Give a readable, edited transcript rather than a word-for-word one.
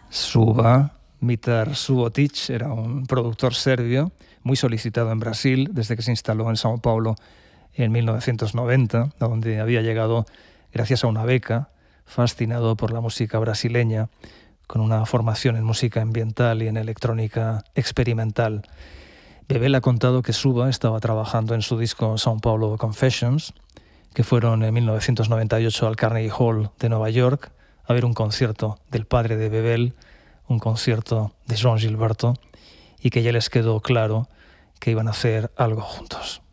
Suba Mitar Subotic era un productor serbio muy solicitado en Brasil desde que se instaló en Sao Paulo en 1990, a donde había llegado gracias a una beca, fascinado por la música brasileña, con una formación en música ambiental y en electrónica experimental. Bebel ha contado que Suba estaba trabajando en su disco Sao Paulo Confessions, que fueron en 1998 al Carnegie Hall de Nueva York a ver un concierto del padre de Bebel, un concierto de João Gilberto, y que ya les quedó claro que iban a hacer algo juntos.